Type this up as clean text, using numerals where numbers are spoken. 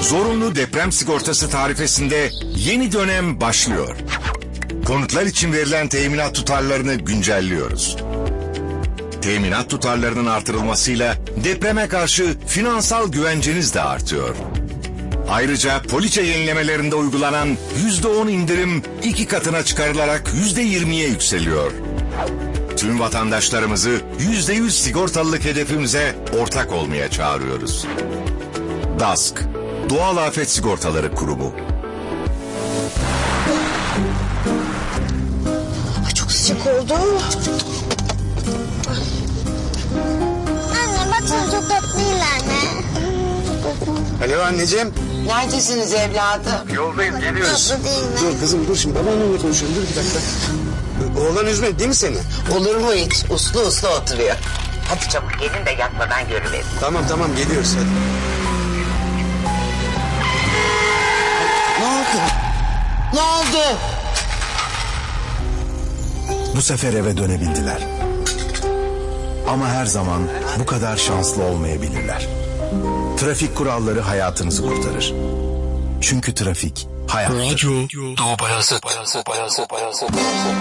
Zorunlu deprem sigortası tarifesinde yeni dönem başlıyor. Konutlar için verilen teminat tutarlarını güncelliyoruz. Teminat tutarlarının artırılmasıyla depreme karşı finansal güvenceniz de artıyor. Ayrıca poliçe yenilemelerinde uygulanan %10 indirim 2 katına çıkarılarak %20'ye yükseliyor. Tüm vatandaşlarımızı %100 sigortalılık hedefimize ortak olmaya çağırıyoruz. DASK, Doğal Afet Sigortaları Kurumu. Ay çok sıcak oldu. Anne baksana çok tatlıylar mı? Alo anneciğim. Neredesiniz evladım? Yoldayım, geliyoruz. Tatlı değil mi? Dur kızım dur, şimdi babaannenle konuşuyorum, dur bir dakika. Oğlan üzmedi değil mi seni? Olur mu hiç? Uslu uslu oturuyor. Hadi çabuk gelin de yatmadan görüverin. Tamam geliyoruz hadi. Ne oldu? Ne oldu? Bu sefer eve dönebildiler. Ama her zaman bu kadar şanslı olmayabilirler. Trafik kuralları hayatınızı kurtarır. Çünkü trafik hayattır. Radyo Doğu Bayazıt.